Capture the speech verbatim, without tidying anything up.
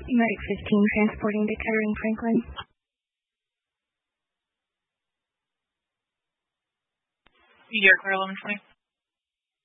Medic fifteen transporting to Kettering Franklin. New York, eleven twenty.